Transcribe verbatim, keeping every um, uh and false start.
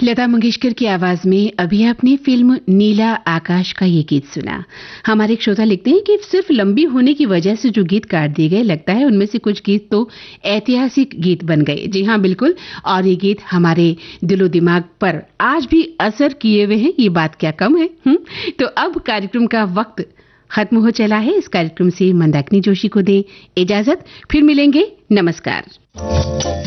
लता मंगेशकर की आवाज में अभी आपने फिल्म नीला आकाश का ये गीत सुना। हमारे एक श्रोता लिखते हैं कि सिर्फ लंबी होने की वजह से जो गीत काट दिए गए, लगता है उनमें से कुछ गीत तो ऐतिहासिक गीत बन गए। जी हाँ, बिल्कुल। और ये गीत हमारे दिलो दिमाग पर आज भी असर किए हुए हैं, ये बात क्या कम है। हुँ? तो अब कार्यक्रम का वक्त खत्म हो चला है। इस कार्यक्रम से मंदाकिनी जोशी को दें इजाजत, फिर मिलेंगे। नमस्कार।